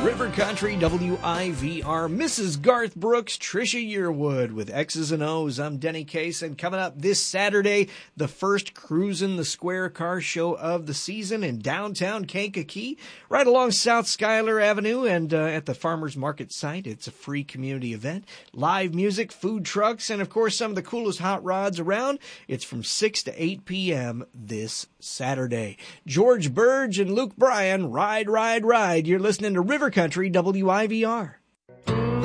River Country WIVR, Mrs. Garth Brooks, Trisha Yearwood with X's and O's. I'm Denny Case, and coming up this Saturday, the first Cruisin' the Square car show of the season in downtown Kankakee, right along South Schuyler Avenue and at the Farmers Market site. It's a free community event. Live music, food trucks, and of course some of the coolest hot rods around. It's from 6 to 8 p.m. this Saturday. George Burge and Luke Bryan, ride, ride, ride. You're listening to River Country WIVR.